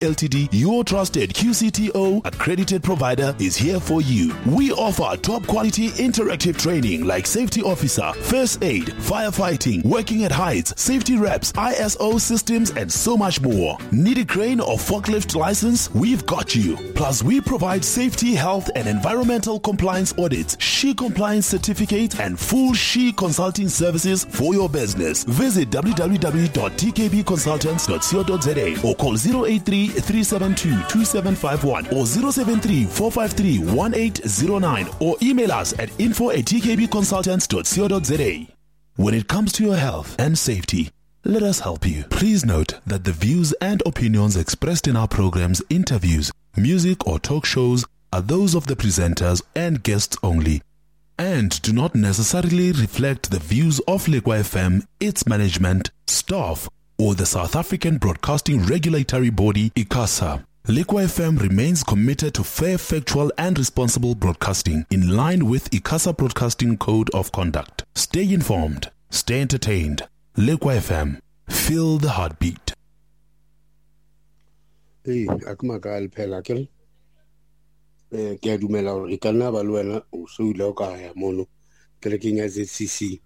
Ltd, your trusted QCTO accredited provider, is here for you. We offer top quality interactive training like safety officer, first aid, firefighting, working at heights, safety reps, ISO systems, and so much more. Need a crane or forklift license? We've got you. Plus, we provide safety, health, and environmental compliance audits, SHE compliance certificates, and full SHE consulting services for your business. Visit www.tkbconsultants.co.za or call 083-372-2751 or 073-453-1809 or email us at info@tkbconsultants.co.za. When it comes to your health and safety, let us help you. Please note that the views and opinions expressed in our programs, interviews, music or talk shows are those of the presenters and guests only, and do not necessarily reflect the views of Lekwa FM, its management, staff, or the South African Broadcasting Regulatory Body, ICASA. Lekwa FM remains committed to fair, factual, and responsible broadcasting in line with ICASA Broadcasting Code of Conduct. Stay informed, stay entertained. Lekwa FM, feel the heartbeat. Akmakal Pelakel. Ke dumela hore ka nna ba le wena o se ile o ka ya mono kerekeng ya ZCC.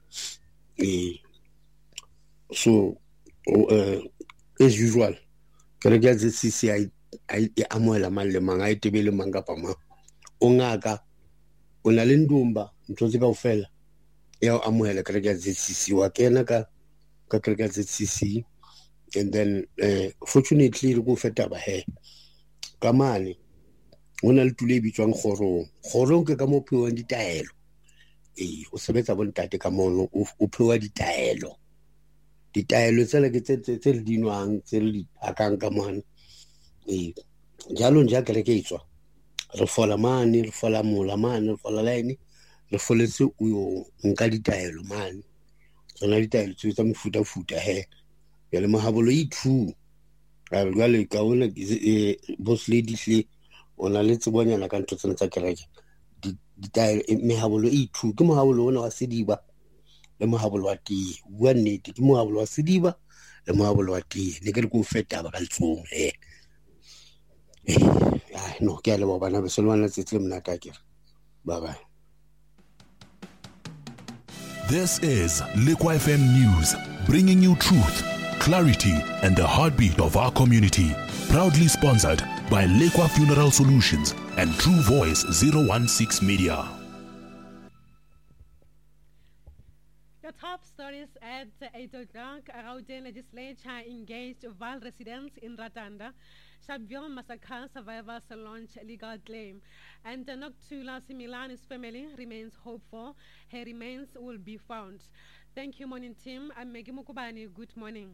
So as usual kereke ya ZCC ai amohela mang le mang, ai tebele mang kapa mang. O ngaka o na le ndumba ntho tse kaofela ya amohela kereke ya ZCC wa kena ka kereke ya ZCC, and then fortunately re go feta ba he ka mane o na le tule bitswang kgorong ke ka mo phewang ditaelo. O sebetsa bontate ka mono o phewa ditaelo tsela ke tse le dinwang tse le akang ka mane. Jalo nja kereke itswa re fola mane, re fola mola mane, re fola line, re foletse o nka ditaelo mane. Tsona ditaelo tsa mefuta he ya le mahabolo i2 jwale ka ona boss lady hle o na le tsebonyana ka ntho tsena tsa kereke. Ditaelo mehabolo i2 ke mohabolo ona wa sediba le mohabolo wa tee. Bua nnete ke mohabolo wa sediba le mohabolo wa tee. Ne ke re ko feta ba ka letsong no ke a leboha bana ba selwana tsetse le mnata ke. Bye bye. This is Lekwa FM News, bringing you truth, clarity, and the heartbeat of our community. Proudly sponsored by Lekwa Funeral Solutions and True Voice 016 Media. The top stories at 8 o'clock. Gauteng legislature engaged Vaal residents in Ratanda. Sharpeville massacre survivors launch legal claim. And Noktula Similani's family remains hopeful her remains will be found. Thank you, morning team. I'm Maggie Mukubani. Good morning.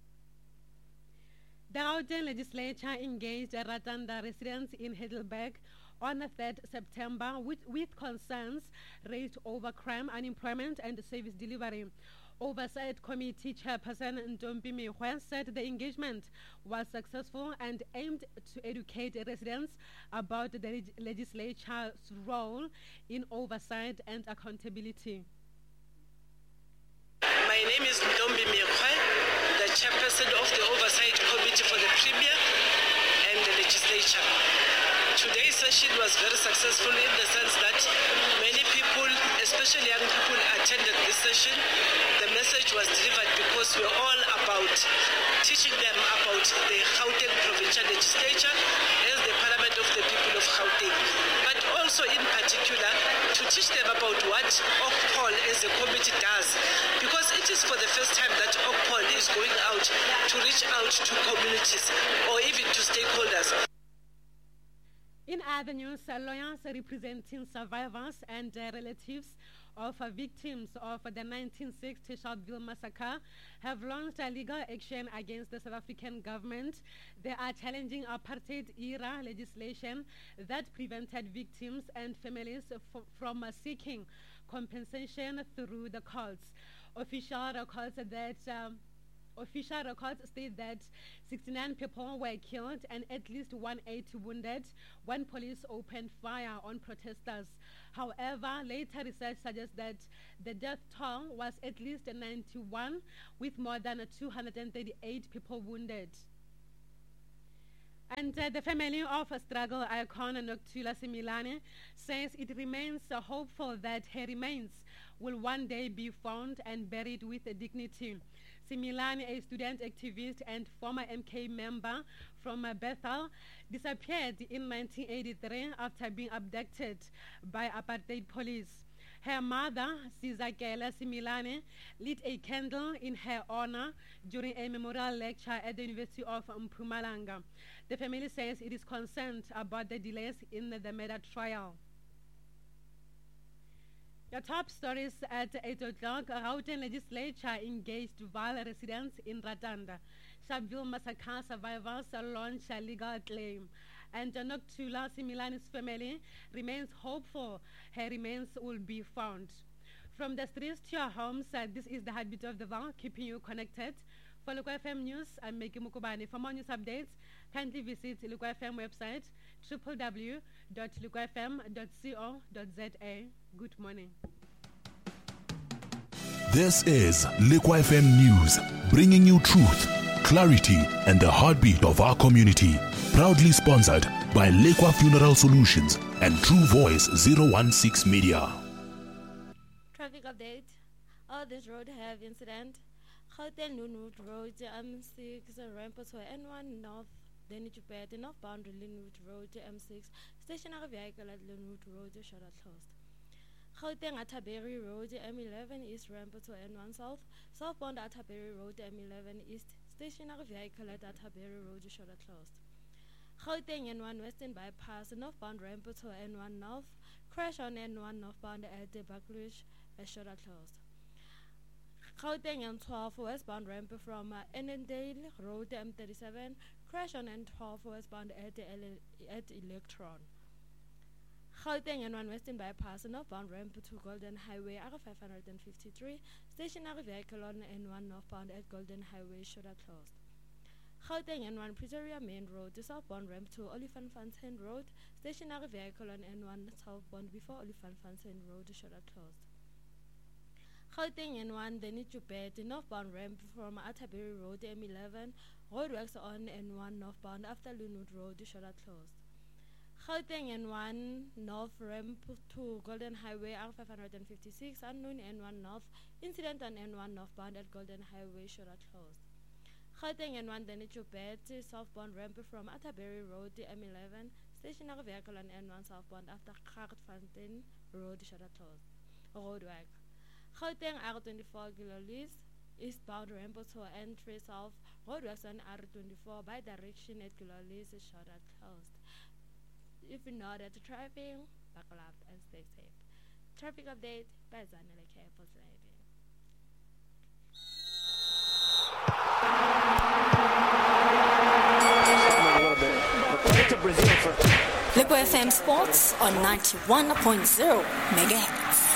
The Gauteng legislature engaged Ratanda residents in Heidelberg on the 3rd September with concerns raised over crime, unemployment, and service delivery. Oversight Committee Chairperson Ntombi Mihwe said the engagement was successful and aimed to educate residents about the legislature's role in oversight and accountability. My name is Ntombi Mihwe, the Chairperson of the Oversight Committee for the Premier and the Legislature. Today's session was very successful in the sense that many people, especially young people, attended this session. The message was delivered because we're all about teaching them about the Gauteng Provincial Legislature as the Parliament of the people of Gauteng, but also in particular to teach them about what OCPOL as a committee does, because it is for the first time that OCPOL is going out to reach out to communities or even to stakeholders. In other news, lawyers representing survivors and relatives of victims of the 1960 Sharpeville massacre have launched a legal action against the South African government. They are challenging apartheid-era legislation that prevented victims and families from seeking compensation through the courts. Official records state that 69 people were killed and at least 180 wounded when police opened fire on protesters. However, later research suggests that the death toll was at least 91, with more than 238 people wounded. And the family of a struggle icon Noctula Similane says it remains hopeful that her remains will one day be found and buried with dignity. Similane, a student activist and former MK member from Bethel, disappeared in 1983 after being abducted by apartheid police. Her mother, Sizakela Similane, lit a candle in her honor during a memorial lecture at the University of Mpumalanga. The family says it is concerned about the delays in the murder trial. Your top stories at 8 o'clock. Gauteng legislature engaged Vaal residents in Ratanda. Sharpeville massacre survivors launch a legal claim. And Noctula Similane's family remains hopeful her remains will be found. From the streets to your homes, this is the heartbeat of the Vaal, keeping you connected. For Local FM News, I'm Meki Mukubani. For more news updates, kindly visit Local FM website, www.lukafm.co.za. Good morning. This is Liqua FM News, bringing you truth, clarity, and the heartbeat of our community. Proudly sponsored by Liqua Funeral Solutions and True Voice 016 Media. Traffic update. This road have incident. Gauteng Linwood Road, M6, Rampart N1 North, then Jupiter, northbound Linwood Road, M6, stationary vehicle at Linwood Road, shutter closed. Gauteng Atterbury Road, M11 East, Rampart N1 South, southbound Atterbury Road, M11 East, stationary vehicle at Atterbury Road, shutter closed. Gauteng N1 Western Bypass, northbound Rampart N1 North, crash on N1 northbound at the Buckridge, shutter closed. Gauteng N12 westbound ramp from Annandale Road M37, crash on N12 westbound at Electron. Gauteng N1 Western Bypass, northbound ramp to Golden Highway R553, stationary vehicle on N1 northbound at Golden Highway shutter closed. Gauteng N1 Pretoria Main Road, southbound ramp to Olifantsfontein Road, stationary vehicle on N1 southbound before Olifantsfontein Road shutter closed. Gauteng N1 then Jupiter, northbound ramp from Atterbury Road M11, roadworks on N1 northbound after Linwood Road shutter closed. Gauteng N1 north ramp to Golden Highway R556, unknown N1 north, incident on N1 northbound at Golden Highway shutter closed. Gauteng N1 then Jupiter, southbound ramp from Atterbury Road M11, stationary vehicle on N1 southbound after Gauteng Road shutter closed. Roadwork. Gauteng R24 Gilolis, eastbound Rampart entry south, roadworks on R24 by direction at Gilolis is shutter closed. If you know that driving, buckle up and stay safe. Traffic update by Zanele Careful Driving. Liqua FM Sports on 91.0 megahertz.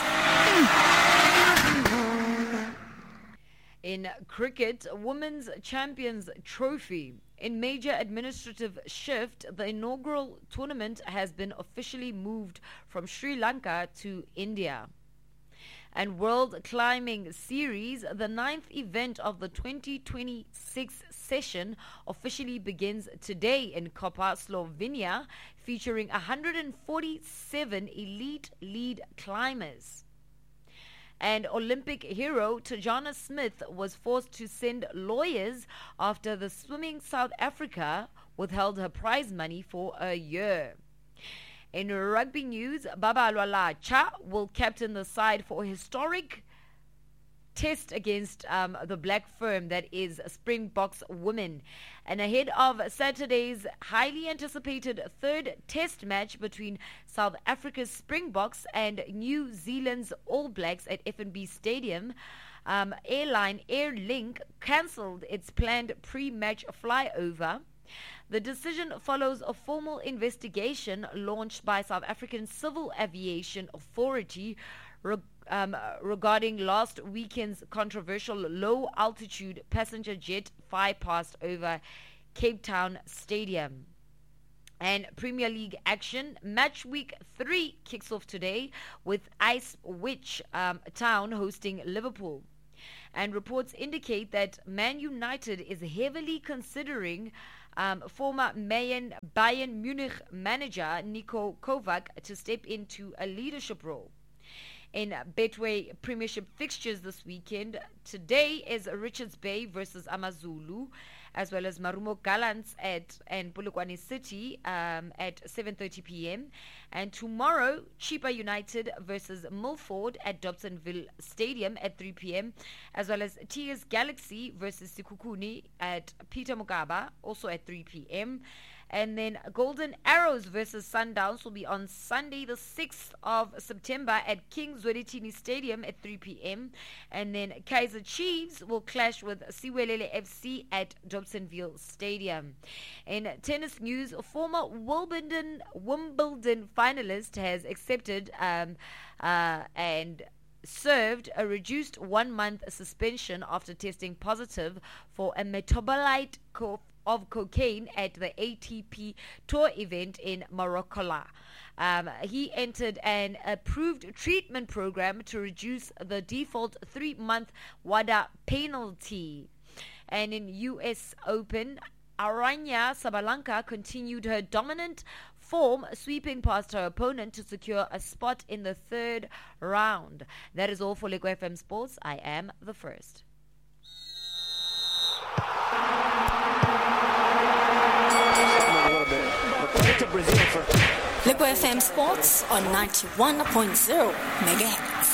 In cricket, Women's Champions Trophy. In major administrative shift, the inaugural tournament has been officially moved from Sri Lanka to India. And World Climbing Series, the 9th event of the 2026 session, officially begins today in Koper, Slovenia, featuring 147 elite lead climbers. And Olympic hero Tajana Smith was forced to send lawyers after the Swimming South Africa withheld her prize money for a year. In rugby news, Baba Alwala Cha will captain the side for a historic test against the black firm that is Springboks women. And ahead of Saturday's highly anticipated third test match between South Africa's Springboks and New Zealand's All Blacks at FNB Stadium, airline Airlink cancelled its planned pre-match flyover. The decision follows a formal investigation launched by South African Civil Aviation Authority regarding last weekend's controversial low-altitude passenger jet flypast over Cape Town Stadium. And Premier League action, match week 3 kicks off today with Ipswich Town hosting Liverpool. And reports indicate that Man United is heavily considering former Bayern Munich manager Niko Kovac to step into a leadership role. In Betway Premiership fixtures this weekend, today is Richards Bay versus Amazulu, as well as Marumo Gallants and Polokwane City at 7:30 p.m. And tomorrow, Chipa United versus Milford at Dobsonville Stadium at 3 p.m., as well as TS Galaxy versus Sikukuni at Peter Mugaba, also at 3 p.m. And then Golden Arrows versus Sundowns will be on Sunday, the 6th of September at King Zwelithini Stadium at 3 p.m. And then Kaizer Chiefs will clash with Siwelele FC at Dobsonville Stadium. In tennis news, former Wimbledon finalist has accepted and served a reduced 1-month suspension after testing positive for a metabolite of cocaine at the ATP Tour event in Morocco. He entered an approved treatment program to reduce the default 3-month WADA penalty. And in US Open, Aranya Sabalenka continued her dominant form, sweeping past her opponent to secure a spot in the third round. That is all for Lego FM Sports. I am the first. Lego FM Sports on 91.0 megahertz.